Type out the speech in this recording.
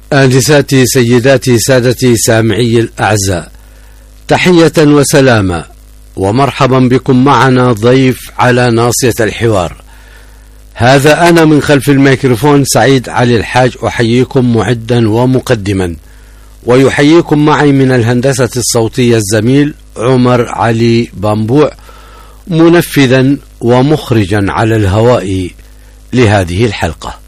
آنساتي سيداتي سادتي سامعي الأعزاء، تحية وسلاما ومرحبا بكم معنا ضيف على ناصية الحوار. هذا أنا من خلف الميكروفون سعيد علي الحاج، أحييكم معدا ومقدما، ويحييكم معي من الهندسة الصوتية الزميل عمر علي بامبوع، منفذا ومخرجا على الهواء لهذه الحلقة.